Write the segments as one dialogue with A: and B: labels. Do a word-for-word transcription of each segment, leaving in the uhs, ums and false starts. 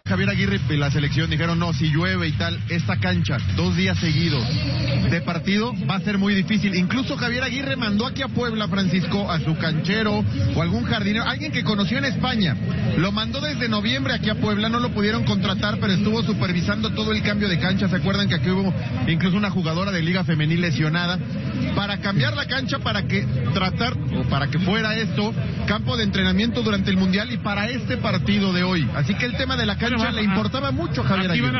A: Javier Aguirre y la selección dijeron, no, si llueve y tal, esta cancha, dos días seguidos de partido, va a ser muy difícil. Incluso Javier Aguirre mandó aquí a Puebla, Francisco, a su canchero o algún jardinero, alguien que conoció en España. Lo mandó desde noviembre aquí a Puebla, no lo pudieron contratar, pero estuvo supervisando todo el cambio de cancha. ¿Se acuerdan que aquí hubo incluso una jugadora de Liga Femenil lesionada? Para cambiar la cancha, para que tratar, o para que fuera esto, campo de entrenamiento durante el Mundial y para este partido de hoy. Así que el tema de la cancha le importaba mucho a Javier Aguirre.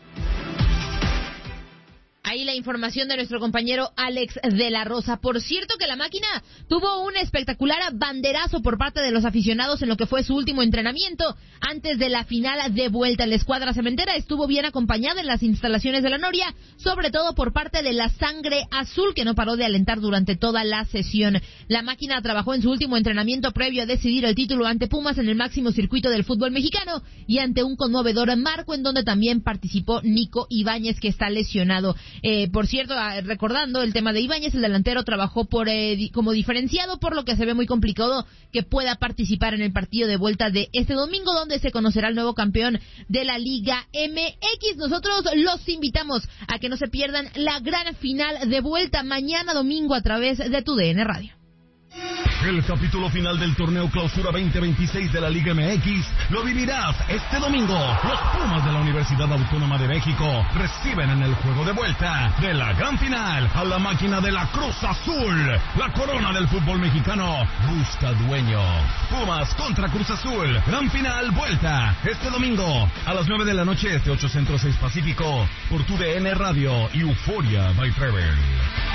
B: Ahí la información de nuestro compañero Alex de la Rosa. Por cierto que la máquina tuvo un espectacular banderazo por parte de los aficionados en lo que fue su último entrenamiento antes de la final de vuelta. La escuadra cementera estuvo bien acompañada en las instalaciones de la Noria, sobre todo por parte de la Sangre Azul, que no paró de alentar durante toda la sesión. La máquina trabajó en su último entrenamiento previo a decidir el título ante Pumas en el máximo circuito del fútbol mexicano y ante un conmovedor marco en donde también participó Nico Ibáñez, que está lesionado. Eh, por cierto, recordando el tema de Ibáñez, el delantero trabajó por eh, como diferenciado, por lo que se ve muy complicado que pueda participar en el partido de vuelta de este domingo, donde se conocerá el nuevo campeón de la Liga M X. Nosotros los invitamos a que no se pierdan la gran final de vuelta mañana domingo a través de tu D N Radio.
C: El capítulo final del torneo Clausura veinte veintiséis de la Liga M X lo vivirás este domingo. Los Pumas de la Universidad Autónoma de México reciben en el juego de vuelta de la gran final a la máquina de la Cruz Azul. La corona del fútbol mexicano busca dueño. Pumas contra Cruz Azul. Gran final vuelta este domingo a las nueve de la noche, este ocho Centro, seis Pacífico, por tu D N Radio y Euforia by Travel.